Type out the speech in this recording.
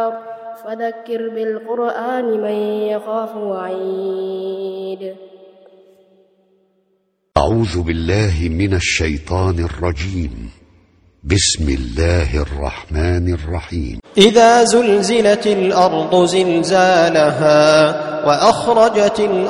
فذكر بالقرآن من يخاف وعيد. أعوذ بالله من الشيطان الرجيم. بسم الله الرحمن الرحيم. إذا زلزلت الأرض زلزالها وأخرجت الأرض